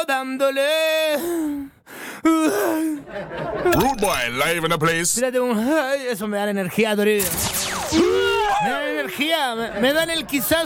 dándole. Rude Boy, live in the place. Tírate ay, eso me da la energía, Toribio. Me da la energía, me dan el quizás.